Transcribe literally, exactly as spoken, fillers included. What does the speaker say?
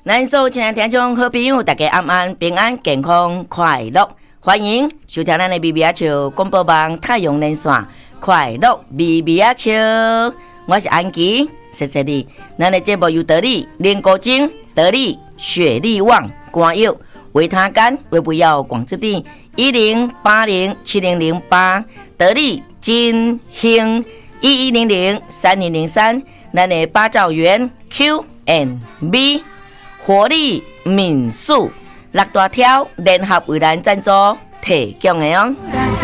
咱所有亲爱的听众好朋友，大家安安平安健康快乐，欢迎收听咱的咪咪仔笑广播网太阳连线快乐咪咪仔笑，我是安琪，谢谢你。咱的节目由得力莲果精、得力雪力旺、肝药、维他甘、维不要广之地一零八零七零零八，得力金兴一一零零三零零三，咱的八兆元 Q and B。活力民宿六大条联合为咱赞助提供的哦。